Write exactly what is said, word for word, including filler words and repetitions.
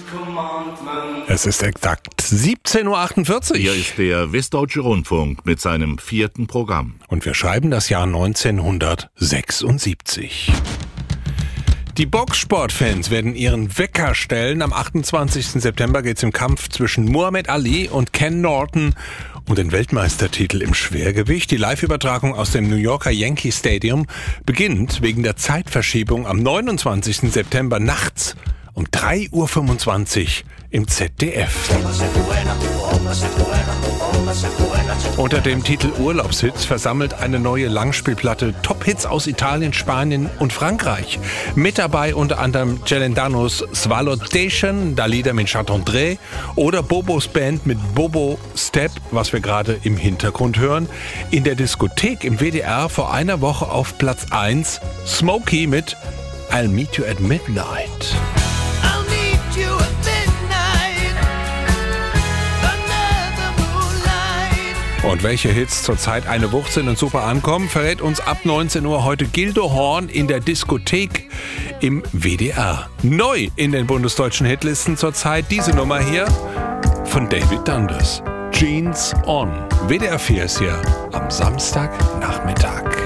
Es ist exakt siebzehn Uhr achtundvierzig. Hier ist der Westdeutsche Rundfunk mit seinem vierten Programm. Und wir schreiben das Jahr neunzehnhundertsechsundsiebzig. Die Boxsportfans werden ihren Wecker stellen. Am achtundzwanzigsten September geht es im Kampf zwischen Muhammad Ali und Ken Norton um den Weltmeistertitel im Schwergewicht. Die Live-Übertragung aus dem New Yorker Yankee Stadium beginnt wegen der Zeitverschiebung am neunundzwanzigsten September nachts um drei Uhr fünfundzwanzig im Z D F. Unter dem Titel Urlaubshits versammelt eine neue Langspielplatte Top-Hits aus Italien, Spanien und Frankreich. Mit dabei unter anderem Celendanos Svalotation, Dalida mit Chattandré oder Bobos Band mit Bobo Step, was wir gerade im Hintergrund hören. In der Diskothek im W D R vor einer Woche auf Platz eins Smokey mit I'll Meet You at Midnight. Und welche Hits zurzeit eine Wucht sind und super ankommen, verrät uns ab neunzehn Uhr heute Gildo Horn in der Diskothek im W D R. Neu in den bundesdeutschen Hitlisten zurzeit diese Nummer hier von David Dundas. Jeans On. W D R vier ist hier am Samstagnachmittag.